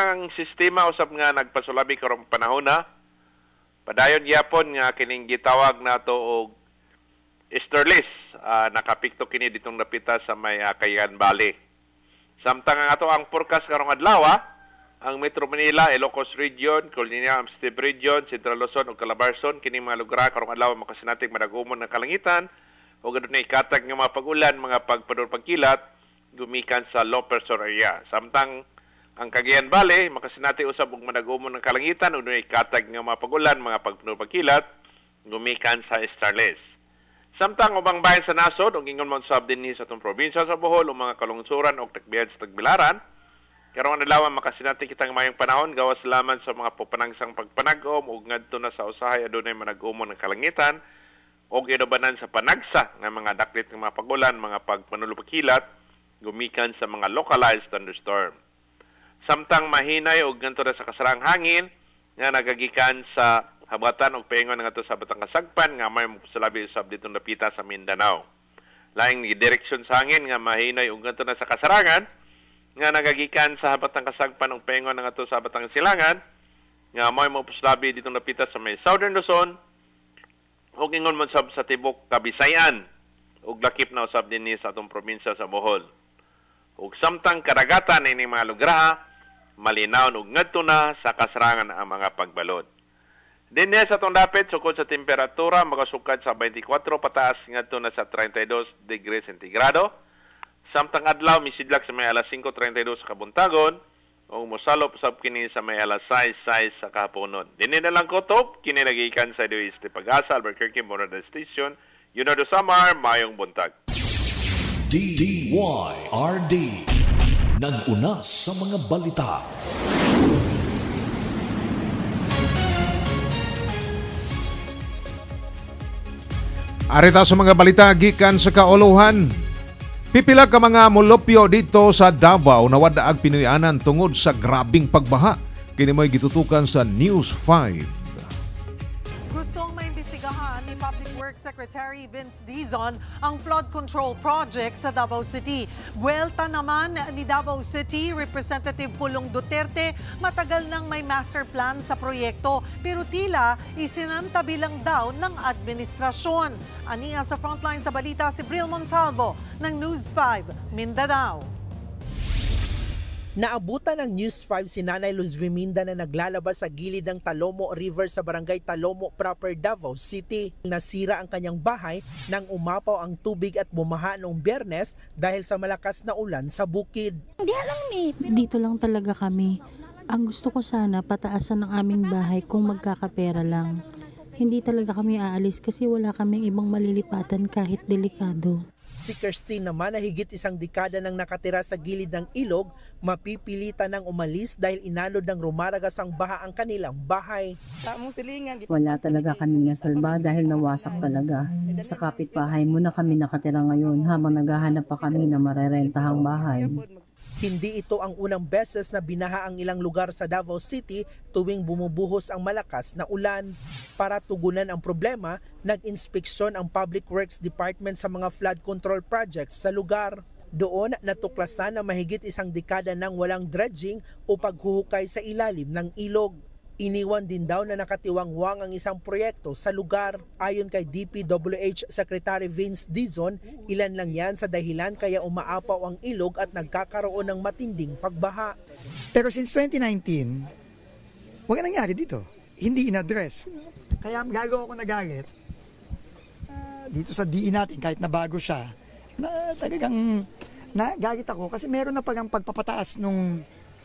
ang sistema usab nga nagpasulabi karong panahon na padayon gyapon nga kining gitawag nato og easterlies. Nakapikto kini ditong napita sa may Cagayan Valley. Samtang ang ato ang forecast karong adlaw, ang Metro Manila, Ilocos Region, Colonia Amstib Region, Central Luzon ug Calabarzon kini mga lugar karong adlaw makasinatig madagumon nga kalangitan ug adunay katag nga mga pag-ulan, mga pagkilat gumikan sa low pressure area. Samtang ang Cagayan Valley makasinati usab og madagumon nga kalangitan ug adunay katag nga mga pag-ulan, mga pagkilat gumikan sa easterlies. Samtang ubang bayan sa nasod ug ingon man sab dinhi sa atong probinsya sa Bohol ug mga kalungsuran ug tagbiyan sa Tagbilaran, karong adlaw makasinati kitang mayong panahon gawas laman sa mga pupanangsang pagpanag-om ug ngadto na sa usahay adunay manag-umon ng kalangitan ug inubanan sa panagsa nga mga daklit nga mga pag-ulan, mga pagpanulupkilat gumikan sa mga localized thunderstorm. Samtang mahinay ug ngadto na sa kasarang hangin nga nagagikan sa habatan og paingon nga sa Batang Kasagpan nga may salabi usab dito napita sa Mindanao. Laing direksyon sa hangin nga mahinay ug ngadto na sa kasarangan nga nagagikan sa Batang Kasagpan og paingon nga sa Batang Silangan nga may mopuslabi dito napita sa may Southern Luzon ug ingon man sab sa tibok Kabisayan ug lakip na usab dinhi sa atong probinsya sa Bohol. Ug samtang karagatan ini mga lugar malinaw ug ngadto na sa kasarangan ang mga pagbalod. Dinhi sa atong dapit sukod sa temperatura makasukad sa 24 pataas ngadto na sa 32 degrees centigrado. Samtang adlaw misidlak sa may alas 5:32 sa kabuntagon ug mosalop sab kini sa may alas 6:06 sa kahaponon. Dinhi na lang kutob kini nagikan sa Duiste Pag-asa Albuquerque Moral Station. Yun na do Samar mayong buntag. DYRD nag-una sa mga balita. Arita sa mga balita gikan sa kauluhan. Pipila ka mga molopyo dito sa Davao na wadaag Pinoyanan tungod sa grabing pagbaha. Kini mo'y gitutukan sa News 5. Gustong maimbestigahan ni Public Works Secretary Vince Dizon ang flood control project sa Davao City. Buwelta naman ni Davao City Representative Pulong Duterte, matagal nang may master plan sa proyekto pero tila isinantabi lang daw ng administrasyon. Aniya sa frontline sa balita si Bril Montalvo ng News 5 Mindanao. Naabutan ng News 5 si Nanay Luz Viminda na naglalabas sa gilid ng Talomo River sa barangay Talomo proper, Davao City. Nasira ang kanyang bahay nang umapaw ang tubig at bumaha noong Biyernes dahil sa malakas na ulan sa bukid. Dito lang talaga kami. Ang gusto ko sana pataasan ng aming bahay kung magkakapera lang. Hindi talaga kami aalis kasi wala kaming ibang malilipatan kahit delikado. Si Christine naman na higit isang dekada nang nakatira sa gilid ng ilog, mapipilitan ng umalis dahil inalod ng rumaragas ang baha ang kanilang bahay. Wala talaga kami nasalba dahil nawasak talaga. Sa kapitbahay muna kami nakatira ngayon habang naghahanap pa kami na marerentahang bahay. Hindi ito ang unang beses na binaha ang ilang lugar sa Davao City tuwing bumubuhos ang malakas na ulan. Para tugunan ang problema, nag-inspeksyon ang Public Works Department sa mga flood control projects sa lugar. Doon natuklasan na mahigit isang dekada nang walang dredging o paghuhukay sa ilalim ng ilog. Iniwan din daw na nakatiwangwang ang isang proyekto sa lugar. Ayon kay DPWH Secretary Vince Dizon, ilan lang yan sa dahilan kaya umaapaw ang ilog at nagkakaroon ng matinding pagbaha. Pero since 2019, wala nangyari dito. Hindi in-address. Kaya gagawa ko nagalit dito sa DE natin kahit na bago siya. Na talagang nagalit ako kasi meron na pagang pagpapataas nung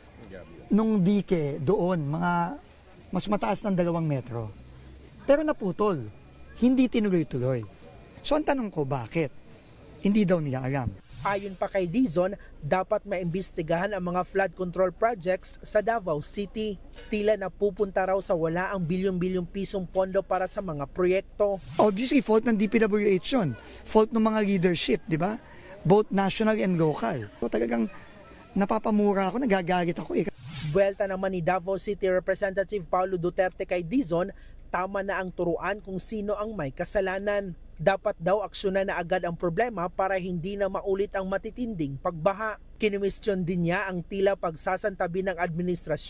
dike doon, mga mas mataas ng 2 metro. Pero naputol. Hindi tinuloy-tuloy. So ang tanong ko, bakit? Hindi daw nila alam. Ayon pa kay Dizon, dapat maimbestigahan ang mga flood control projects sa Davao City. Tila napupunta raw sa wala ang bilyon-bilyong pisong pondo para sa mga proyekto. Obviously, fault ng DPWH yun. Fault ng mga leadership, di ba? Both national and local. So talagang napapamura ako, nagagalit ako eh. Buwelta naman ni Davao City Representative Paulo Duterte kay Dizon, tama na ang turuan kung sino ang may kasalanan. Dapat daw aksyonan na agad ang problema para hindi na maulit ang matitinding pagbaha. Kinwestiyon din niya ang tila pagsasantabi ng administrasyon